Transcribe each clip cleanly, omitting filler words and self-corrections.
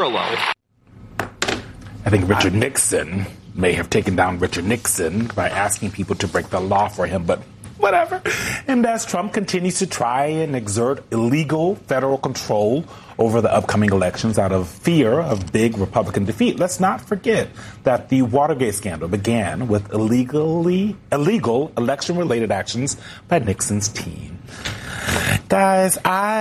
I think Richard Nixon may have taken down Richard Nixon by asking people to break the law for him, but whatever. And as Trump continues to try and exert illegal federal control over the upcoming elections out of fear of big Republican defeat, let's not forget that the Watergate scandal began with illegal election-related actions by Nixon's team. Guys,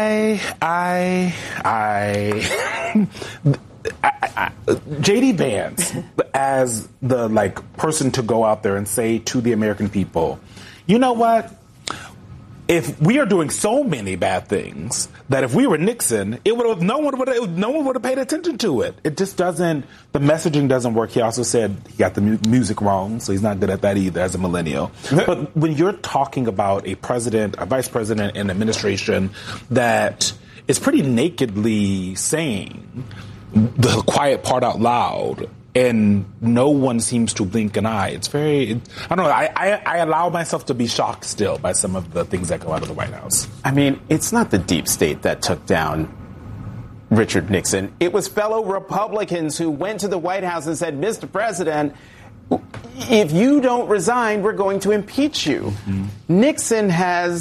J.D. Vance, as the person to go out there and say to the American people, you know what? If we are doing so many bad things that if we were Nixon, no one would have paid attention to it. It just doesn't. The messaging doesn't work. He also said he got the music wrong, so he's not good at that either as a millennial. But when you're talking about a president, a vice president, and administration that is pretty nakedly saying the quiet part out loud, and no one seems to blink an eye. It's very, I don't know, I allow myself to be shocked still by some of the things that come out of the White House. I mean, it's not the deep state that took down Richard Nixon. It was fellow Republicans who went to the White House and said, Mr. President, if you don't resign, we're going to impeach you. Mm-hmm. Nixon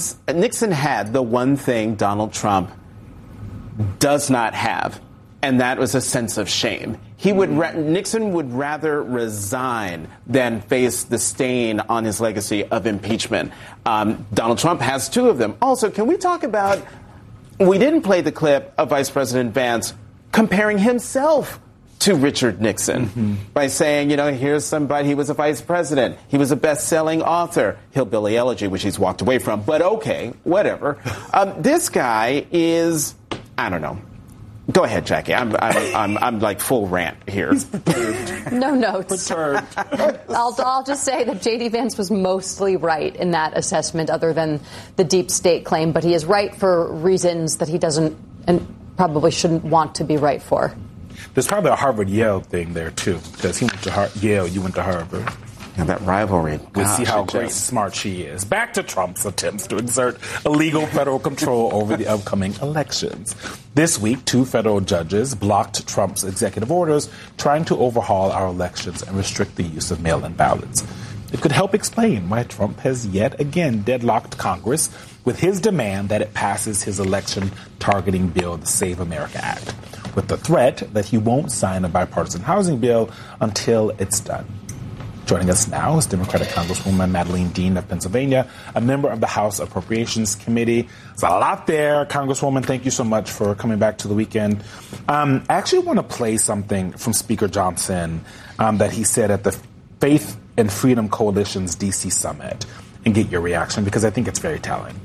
had the one thing Donald Trump does not have, and that was a sense of shame. Nixon would rather resign than face the stain on his legacy of impeachment. Donald Trump has two of them. Also, can we talk about, we didn't play the clip of Vice President Vance comparing himself to Richard Nixon by saying, here's somebody, he was a vice president, he was a best-selling author, Hillbilly Elegy, which he's walked away from, but okay, whatever. This guy is, I don't know. Go ahead, Jackie. I'm like full rant here. No notes. I'll just say that J.D. Vance was mostly right in that assessment, other than the deep state claim. But he is right for reasons that he doesn't and probably shouldn't want to be right for. There's probably a Harvard-Yale thing there, too, because he went to Yale, you went to Harvard. And that rivalry. We'll see how great smart she is. Back to Trump's attempts to exert illegal federal control over the upcoming elections. This week, 2 federal judges blocked Trump's executive orders trying to overhaul our elections and restrict the use of mail-in ballots. It could help explain why Trump has yet again deadlocked Congress with his demand that it passes his election-targeting bill, the Save America Act, with the threat that he won't sign a bipartisan housing bill until it's done. Joining us now is Democratic Congresswoman Madeleine Dean of Pennsylvania, a member of the House Appropriations Committee. There's a lot there, Congresswoman. Thank you so much for coming back to the weekend. I actually want to play something from Speaker Johnson that he said at the Faith and Freedom Coalition's D.C. summit and get your reaction, because I think it's very telling.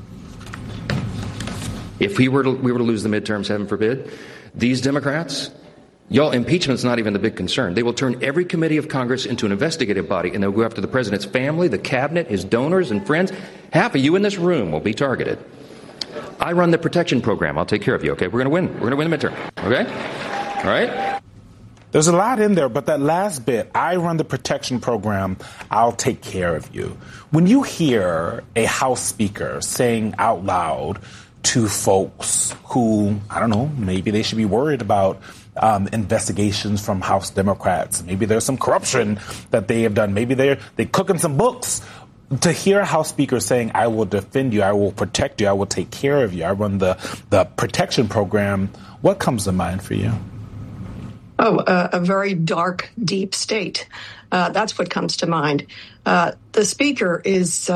If we were to lose the midterms, heaven forbid, these Democrats, y'all, impeachment's not even the big concern. They will turn every committee of Congress into an investigative body, and they'll go after the president's family, the cabinet, his donors and friends. Half of you in this room will be targeted. I run the protection program. I'll take care of you, okay? We're going to win. We're going to win the midterm, okay? All right? There's a lot in there, but that last bit, I run the protection program, I'll take care of you. When you hear a House Speaker saying out loud to folks who, I don't know, maybe they should be worried about investigations from House Democrats. Maybe there's some corruption that they have done. Maybe they're cooking some books. To hear a House Speaker saying, I will defend you, I will protect you, I will take care of you, I run the protection program, what comes to mind for you? A very dark, deep state. That's what comes to mind. The Speaker is,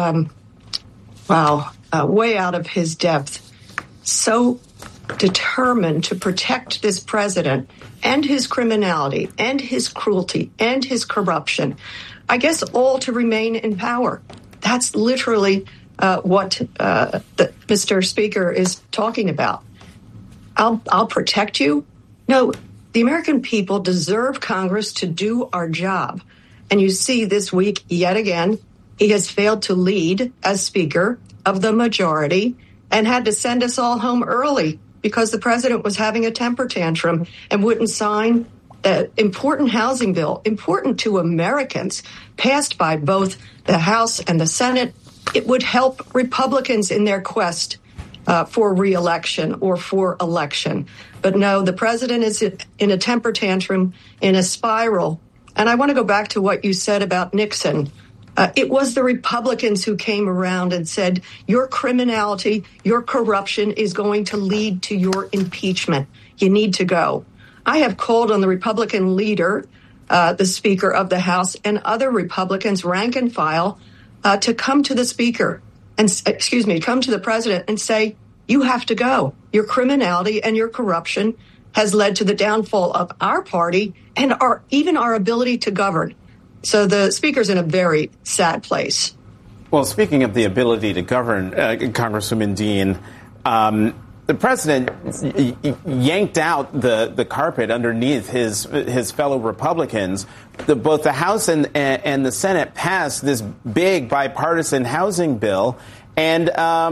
way out of his depth. So determined to protect this president and his criminality and his cruelty and his corruption, I guess all to remain in power. That's literally what Mr. Speaker is talking about. I'll protect you? No, the American people deserve Congress to do our job. And you see this week, yet again, he has failed to lead as Speaker of the majority and had to send us all home early because the president was having a temper tantrum and wouldn't sign the important housing bill, important to Americans, passed by both the House and the Senate. It would help Republicans in their quest for re-election or for election. But no, the president is in a temper tantrum, in a spiral. And I want to go back to what you said about Nixon. It was the Republicans who came around and said, your criminality, your corruption is going to lead to your impeachment. You need to go. I have called on the Republican leader, the Speaker of the House, and other Republicans, rank and file, to come to the Speaker and, come to the president and say, you have to go. Your criminality and your corruption has led to the downfall of our party and even our ability to govern. So the Speaker's in a very sad place. Well, speaking of the ability to govern, Congresswoman Dean, the president yanked out the carpet underneath his fellow Republicans. Both the House and the Senate passed this big bipartisan housing bill, and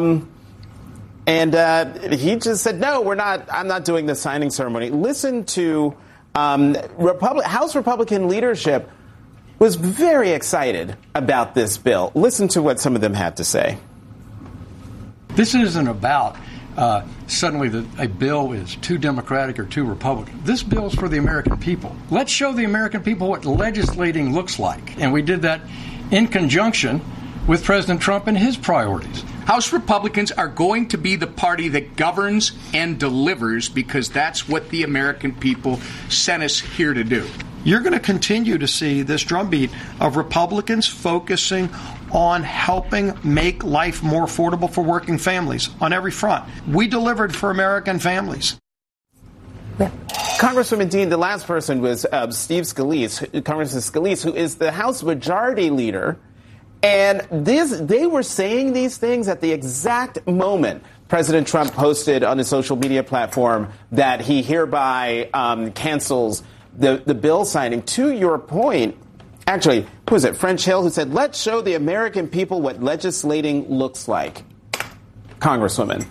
he just said, "No, I'm not doing the signing ceremony." Listen to House Republican leadership was very excited about this bill. Listen to what some of them had to say. This isn't about suddenly a bill is too Democratic or too Republican. This bill is for the American people. Let's show the American people what legislating looks like. And we did that in conjunction with President Trump and his priorities. House Republicans are going to be the party that governs and delivers because that's what the American people sent us here to do. You're going to continue to see this drumbeat of Republicans focusing on helping make life more affordable for working families on every front. We delivered for American families. Yeah. Congresswoman Dean, the last person was Steve Scalise, Congressman Scalise, who is the House Majority Leader. And they were saying these things at the exact moment President Trump posted on his social media platform that he hereby cancels the bill signing. To your point, actually, who was it? French Hill, who said, let's show the American people what legislating looks like. Congresswoman,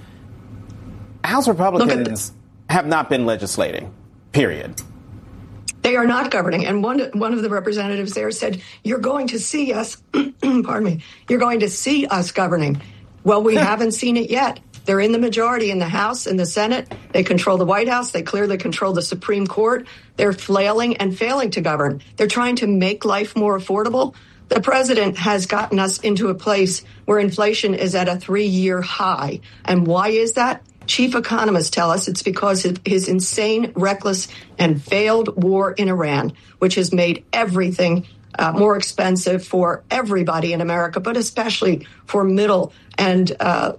House Republicans have not been legislating, period. They are not governing. And one of the representatives there said, you're going to see us, pardon me, you're going to see us governing. Well, we haven't seen it yet. They're in the majority in the House and the Senate. They control the White House. They clearly control the Supreme Court. They're flailing and failing to govern. They're trying to make life more affordable. The president has gotten us into a place where inflation is at a 3-year high. And why is that? Chief economists tell us it's because of his insane, reckless, and failed war in Iran, which has made everything more expensive for everybody in America, but especially for middle and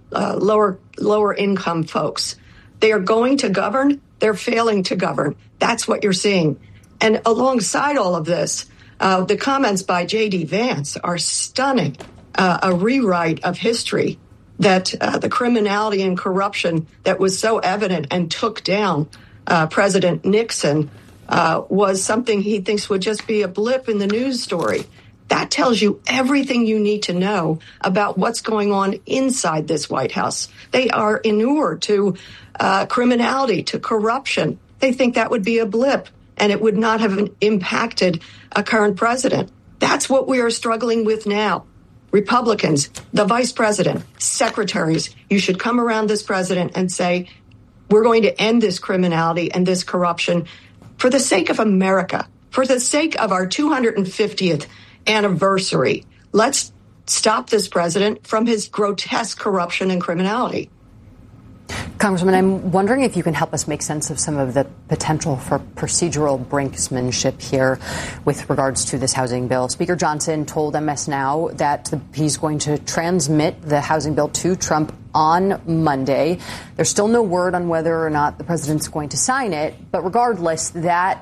lower income folks. They are going to govern. They're failing to govern. That's what you're seeing. And alongside all of this, the comments by J.D. Vance are stunning, a rewrite of history that the criminality and corruption that was so evident and took down President Nixon was something he thinks would just be a blip in the news story. That tells you everything you need to know about what's going on inside this White House. They are inured to criminality, to corruption. They think that would be a blip and it would not have impacted a current president. That's what we are struggling with now. Republicans, the vice president, secretaries, you should come around this president and say, we're going to end this criminality and this corruption for the sake of America, for the sake of our 250th anniversary. Let's stop this president from his grotesque corruption and criminality. Congressman, I'm wondering if you can help us make sense of some of the potential for procedural brinksmanship here with regards to this housing bill. Speaker Johnson told MS Now that he's going to transmit the housing bill to Trump on Monday. There's still no word on whether or not the president's going to sign it, but regardless, that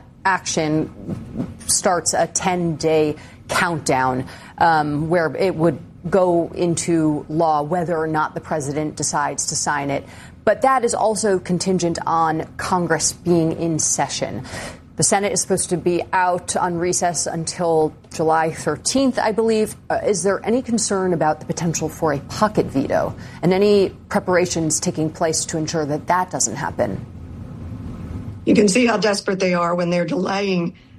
action starts a 10-day countdown where it would go into law whether or not the president decides to sign it. But that is also contingent on Congress being in session. The Senate is supposed to be out on recess until July 13th, I believe. Is there any concern about the potential for a pocket veto and any preparations taking place to ensure that that doesn't happen? You can see how desperate they are when they're delaying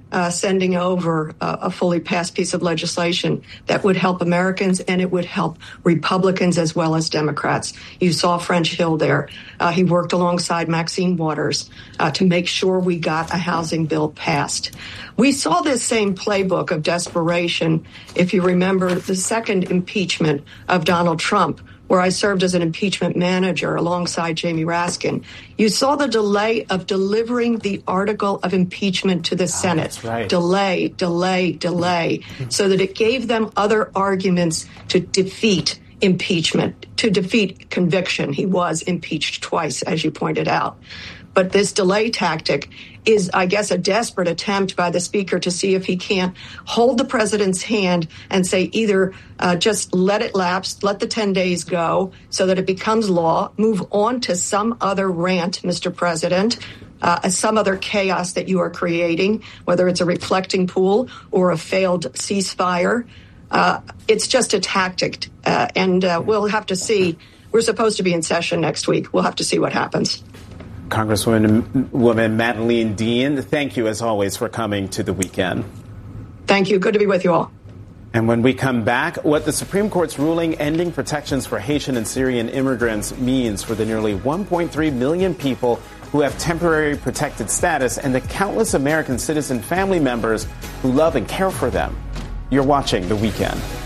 sending over a fully passed piece of legislation that would help Americans, and it would help Republicans as well as Democrats. You saw French Hill there. He worked alongside Maxine Waters to make sure we got a housing bill passed. We saw this same playbook of desperation, if you remember the second impeachment of Donald Trump, where I served as an impeachment manager alongside Jamie Raskin. You saw the delay of delivering the article of impeachment to the Senate. That's right. Delay, so that it gave them other arguments to defeat impeachment, to defeat conviction. He was impeached twice, as you pointed out. But this delay tactic is, I guess, a desperate attempt by the speaker to see if he can't hold the president's hand and say either just let it lapse, let the 10 days go so that it becomes law, move on to some other rant, Mr. President, some other chaos that you are creating, whether it's a reflecting pool or a failed ceasefire. It's just a tactic, and we'll have to see. We're supposed to be in session next week. We'll have to see what happens. Congresswoman Madeleine Dean, thank you as always for coming to the weekend. Thank you. Good to be with you all. And when we come back, what the Supreme Court's ruling ending protections for Haitian and Syrian immigrants means for the nearly 1.3 million people who have temporary protected status and the countless American citizen family members who love and care for them. You're watching The Weekend.